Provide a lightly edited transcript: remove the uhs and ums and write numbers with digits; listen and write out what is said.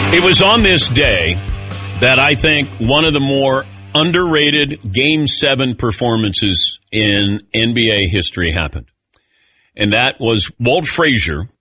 It was on this day that I think one of the more underrated Game 7 performances in NBA history happened. And that was Walt Frazier